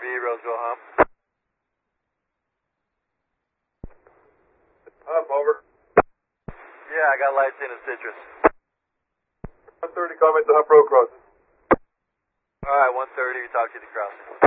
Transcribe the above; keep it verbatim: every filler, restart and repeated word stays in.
Roseville Hump. Hump, over. Yeah, I got lights in at Citrus. one thirty, comment to Hump Road crossing. Alright, one thirty, we talk to you at the crossing.